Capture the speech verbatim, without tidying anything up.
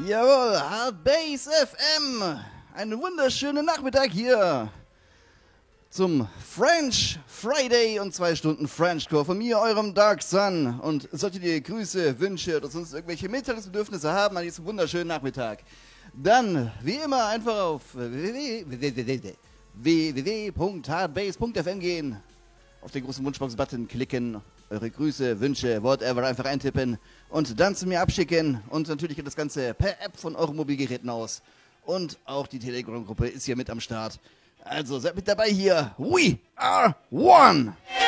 Jawohl, Hard Bass F M. Einen wunderschönen Nachmittag hier zum French Friday und zwei Stunden Frenchcore von mir, eurem Dark Sun. Und solltet ihr Grüße, Wünsche oder sonst irgendwelche Mitteilungsbedürfnisse haben an diesem wunderschönen Nachmittag, dann wie immer einfach auf w w w punkt hardbass punkt f m gehen, auf den großen Wunschbox-Button klicken, eure Grüße, Wünsche, whatever einfach eintippen und dann zu mir abschicken. Und natürlich geht das Ganze per App von euren Mobilgeräten aus. Und auch die Telegram-Gruppe ist hier mit am Start. Also seid mit dabei hier. We are one!